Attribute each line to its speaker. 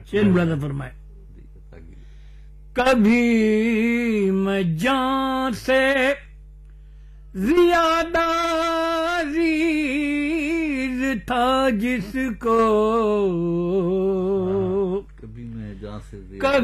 Speaker 1: शेर मुलाजा फरमाए, कभी मैं जान से ज्यादा अजीज था जिसको,
Speaker 2: कभी मैं जान से